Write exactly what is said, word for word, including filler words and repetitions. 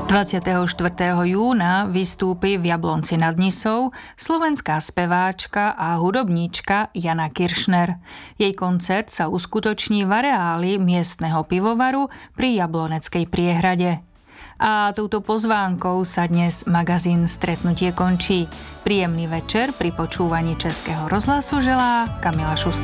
dvadsiateho štvrtého júna vystúpi v Jablonci nad Nisou slovenská speváčka a hudobníčka Jana Kiršner. Jej koncert sa uskutoční v areáli miestneho pivovaru pri Jabloneckej priehrade. A touto pozvánkou sa dnes magazín Stretnutie končí. Príjemný večer pri počúvaní Českého rozhlasu želá Kamila Šustová.